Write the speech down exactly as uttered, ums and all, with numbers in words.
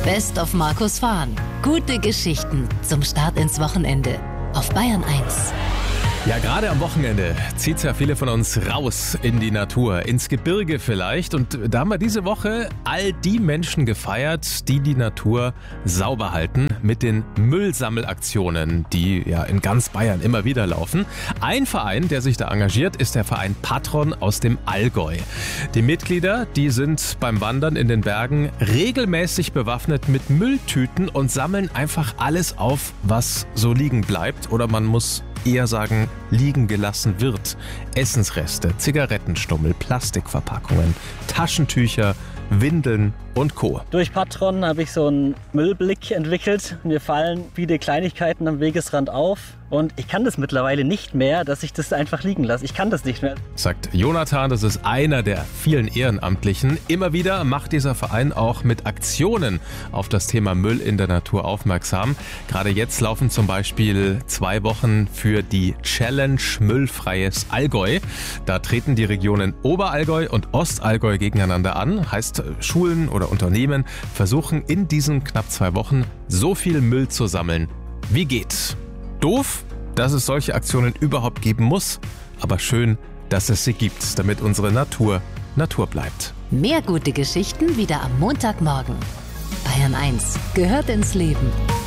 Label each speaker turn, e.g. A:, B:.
A: Best of Markus Fahn. Gute Geschichten zum Start ins Wochenende auf Bayern eins.
B: Ja, gerade am Wochenende zieht ja viele von uns raus in die Natur, ins Gebirge vielleicht. Und da haben wir diese Woche all die Menschen gefeiert, die die Natur sauber halten mit den Müllsammelaktionen, die ja in ganz Bayern immer wieder laufen. Ein Verein, der sich da engagiert, ist der Verein Patron aus dem Allgäu. Die Mitglieder, die sind beim Wandern in den Bergen regelmäßig bewaffnet mit Mülltüten und sammeln einfach alles auf, was so liegen bleibt. Oder man muss eher sagen, liegen gelassen wird. Essensreste, Zigarettenstummel, Plastikverpackungen, Taschentücher, Windeln und Co.
C: Durch Patron habe ich so einen Müllblick entwickelt. Mir fallen viele Kleinigkeiten am Wegesrand auf und ich kann das mittlerweile nicht mehr, dass ich das einfach liegen lasse. Ich kann das nicht mehr.
B: Sagt Jonathan, das ist einer der vielen Ehrenamtlichen. Immer wieder macht dieser Verein auch mit Aktionen auf das Thema Müll in der Natur aufmerksam. Gerade jetzt laufen zum Beispiel zwei Wochen für die Challenge Müllfreies Allgäu. Da treten die Regionen Oberallgäu und Ostallgäu gegeneinander an. Heißt, Schulen oder Unternehmen versuchen in diesen knapp zwei Wochen so viel Müll zu sammeln, wie geht. Doof, dass es solche Aktionen überhaupt geben muss, aber schön, dass es sie gibt, damit unsere Natur Natur bleibt.
A: Mehr gute Geschichten wieder am Montagmorgen. Bayern eins gehört ins Leben.